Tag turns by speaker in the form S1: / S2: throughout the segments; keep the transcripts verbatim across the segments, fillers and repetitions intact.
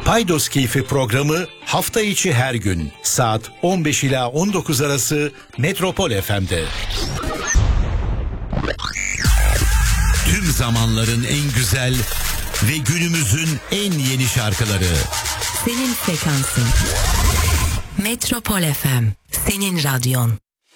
S1: Paydos Keyfi programı hafta içi her gün saat on beş ila on dokuz arası Metropol F M'de. Tüm zamanların en güzel ve günümüzün en yeni şarkıları.
S2: Senin frekansın. Metropol F M. Senin radyon.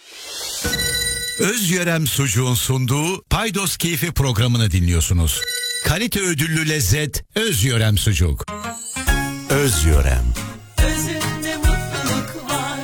S1: Özyörem Sucuğun sunduğu Paydos Keyfi programını dinliyorsunuz. Kalite ödüllü lezzet Özyörem Sucuk. Özyörem.
S3: Özünde mutluluk var.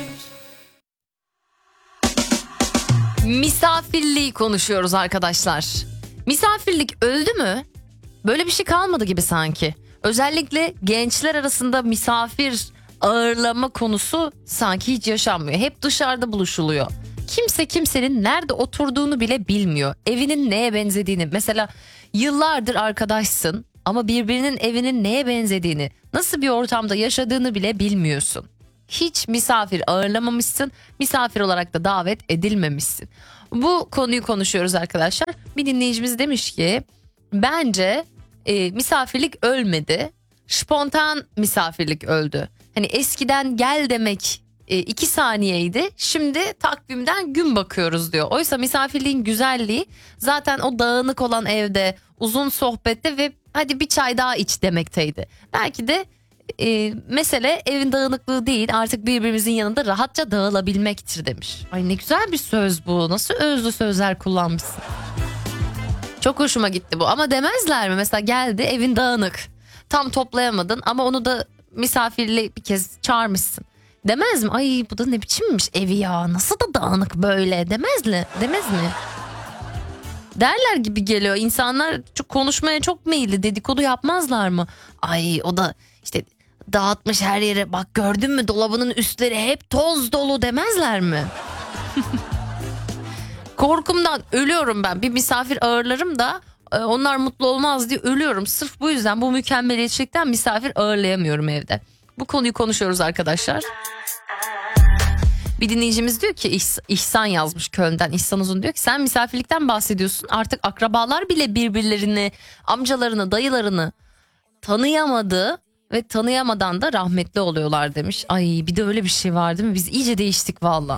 S4: Misafirliği konuşuyoruz arkadaşlar. Misafirlik öldü mü? Böyle bir şey kalmadı gibi sanki. Özellikle gençler arasında misafir ağırlama konusu sanki hiç yaşanmıyor. Hep dışarıda buluşuluyor. Kimse kimsenin nerede oturduğunu bile bilmiyor. Evinin neye benzediğini. Mesela yıllardır arkadaşsın ama birbirinin evinin neye benzediğini, nasıl bir ortamda yaşadığını bile bilmiyorsun. Hiç misafir ağırlamamışsın, misafir olarak da davet edilmemişsin. Bu konuyu konuşuyoruz arkadaşlar. Bir dinleyicimiz demiş ki bence e, misafirlik ölmedi, spontan misafirlik öldü. Hani eskiden gel demek e, iki saniyeydi, şimdi takvimden gün bakıyoruz diyor. Oysa misafirliğin güzelliği zaten o dağınık olan evde, uzun sohbette ve hadi bir çay daha iç demekteydi. Belki de e, mesele evin dağınıklığı değil, artık birbirimizin yanında rahatça dağılabilmektir demiş. Ay ne güzel bir söz bu, nasıl özlü sözler kullanmışsın. Çok hoşuma gitti bu ama demezler mi? Mesela geldi, evin dağınık, tam toplayamadın ama onu da misafirliğe bir kez çağırmışsın. Demez mi? Ay bu da ne biçimmiş evi ya, nasıl da dağınık böyle, demez mi? Demez mi? Derler gibi geliyor. İnsanlar çok konuşmaya çok meyilli, dedikodu yapmazlar mı? Ay o da işte dağıtmış her yere, bak gördün mü dolabının üstleri hep toz dolu demezler mi? Korkumdan ölüyorum ben. Bir misafir ağırlarım da onlar mutlu olmaz diye ölüyorum. Sırf bu yüzden, bu mükemmeliyetçilikten misafir ağırlayamıyorum evde. Bu konuyu konuşuyoruz arkadaşlar. Bir dinleyicimiz diyor ki, İhs- İhsan yazmış Köln'den. İhsan Uzun diyor ki sen misafirlikten bahsediyorsun. Artık akrabalar bile birbirlerini, amcalarını, dayılarını tanıyamadı ve tanıyamadan da rahmetli oluyorlar demiş. Ay bir de öyle bir şey var değil mi? Biz iyice değiştik valla.